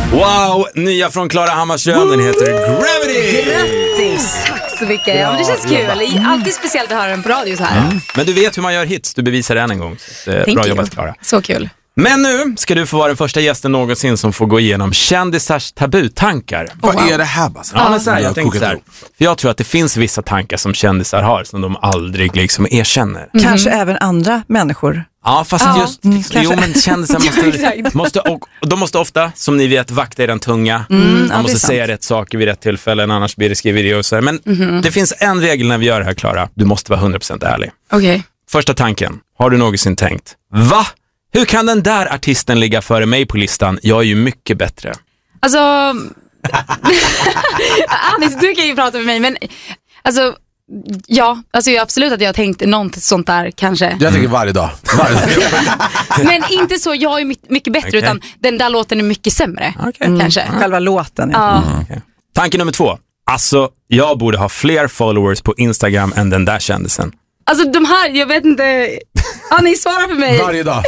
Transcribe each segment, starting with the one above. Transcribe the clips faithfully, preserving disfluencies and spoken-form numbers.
Wow, nya från Klara Hammarström, den heter Gravity. Grattis! Tack så mycket, ja, men det känns kul. Alltid speciellt att höra den på radio så här. Mm. Men du vet hur man gör hits, du bevisar det än en gång. Så, eh, bra jobbat, Klara. Så kul. Men nu ska du få vara den första gästen någonsin som får gå igenom kändisars tabutankar. Vad oh, wow. är det här, Basse? Ja, men så här, jag tänkte så här, för jag tror att det finns vissa tankar som kändisar har som de aldrig liksom erkänner. Mm. Kanske även andra människor. Ja, fast ja, just, mm, jo, men kändisar måste, måste och, de måste ofta, som ni vet, vakta i den tunga. Mm, man ja, måste säga rätt saker vid rätt tillfällen, annars blir det skriverier och så här. Men mm-hmm. det finns en regel när vi gör det här, Klara. Du måste vara hundra procent ärlig. Okej. Okay. Första tanken, har du någonsin tänkt? Va? Hur kan den där artisten ligga före mig på listan? Jag är ju mycket bättre. Alltså, Anis, du kan ju prata med mig, men alltså, ja, alltså jag absolut att jag har tänkt något sånt där kanske. Jag tänker varje dag. Varje dag. Men inte så, jag är mycket bättre, okay. utan den där låten är mycket sämre, okay. mm. kanske. Mm. Själva låten. Ja. Mm. Okay. Tanke nummer två. Alltså, jag borde ha fler followers på Instagram än den där kändisen. Alltså de här, jag vet inte. Annie, svara för mig. Varje dag.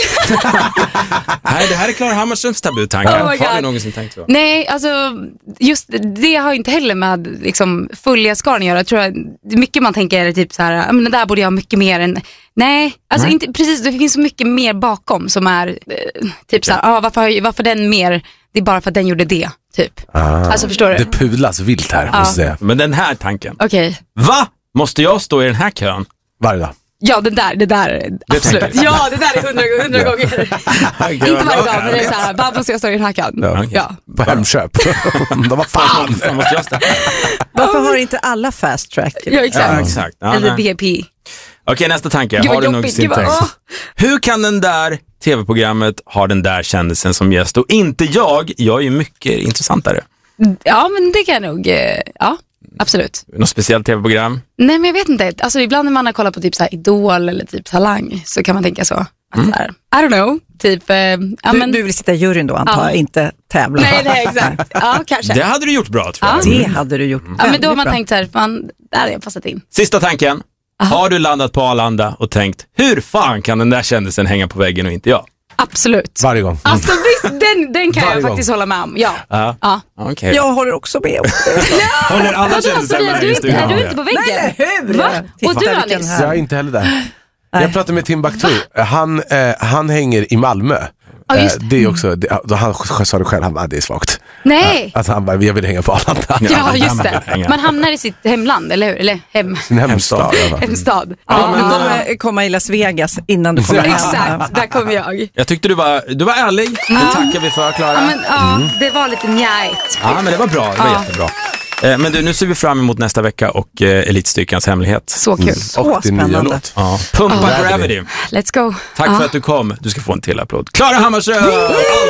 Nej, det här är Klara Hammarströms tabutankar. Oh har du någonsin tänkt så? Nej, alltså just det har inte heller med liksom följa skaran att göra. Jag tror att mycket man tänker är typ så här, men det där borde jag ha mycket mer än. Nej, alltså Nej. inte precis, det finns så mycket mer bakom som är eh, typ så här, ah, varför varför den mer? Det är bara för att den gjorde det, typ. Ah, alltså förstår du? Det pudlas vilt här, ah. måste jag säga. Men den här tanken. Okej. Okay. Va? Måste jag stå i den här kön? Varje dag. Ja, det där, det där, det absolut. Ja, det där är hundra, hundra ja. gånger. Okay, inte varje dag, men det är så här, bara måste jag stå i den här kan. Ja, okay. ja. På Hemköp. De var fan, fan måste jag stå. Varför har inte alla fast track? Ja, exakt. Ja, exakt. Ja, eller B P. Okej, okay, nästa tanke. Gud, har du någonsin tänkt? Oh. Hur kan den där tv-programmet ha den där kändisen som gäst och inte jag? Jag är ju mycket intressantare. Ja, men det kan jag nog, ja. Absolut. Något speciellt tv-program? Nej, men jag vet inte. Alltså ibland när man har kollat på typ så här Idol eller typ Talang så kan man tänka så. Att mm. så här, I don't know. Typ, eh, ja, du, men... du vill sitta i juryn då, antar jag, ja. inte tävla. Nej, nej, exakt. Ja, kanske. Det hade du gjort bra, tror jag. Ja. Det hade du gjort. Mm. Ja, men då har man bra. tänkt så här, fan, där har jag passat in. Sista tanken. Aha. Har du landat på Arlanda och tänkt, hur fan kan den där kändisen hänga på väggen och inte jag? Absolut. Varje gång. Alltså visst, den, den kan Varje jag faktiskt gång. hålla med om. Ja. Uh, ja. Okay. Jag håller också med om det. Håller alla kändisar med du, inte, är du inte på väggen? Nej, hur? Va? Och du, Alice? Jag är inte heller där. Nej. Jag pratade med Timbuktu. Han, eh, han hänger i Malmö. Oh, just. Eh, det är också, det, då han sa det själv, han bara, det är svagt. Nej. Alltså han bara, jag vill hänga på Arlanda. Ja, just det. Man hamnar i sitt hemland, eller hur? Eller hem. Sin hemstad. Hemstad. Ja, ja, men du kommer komma i Las Vegas innan du kommer hem. Exakt, där kommer jag. Jag tyckte du var, du var ärlig. Det ja. tackar vi för, Klara. Ja, men, ja mm. det var lite njärt. Ja, men det var bra. Det var ja. jättebra. Men du, nu ser vi fram emot nästa vecka och eh, Elitstyrkans hemlighet. Så kul. Mm. Så och spännande. Ja. Pumpa oh. Gravity. Let's go. Tack oh. för att du kom. Du ska få en till applåd. Klara Hammarström! Alltid!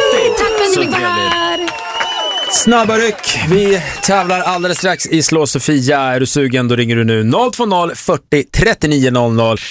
Tack för att ni var här. Snabba ryck. Vi tävlar alldeles strax i Slå Sofia. Är du sugen, då ringer du nu noll två noll fyrtio trettionio noll noll.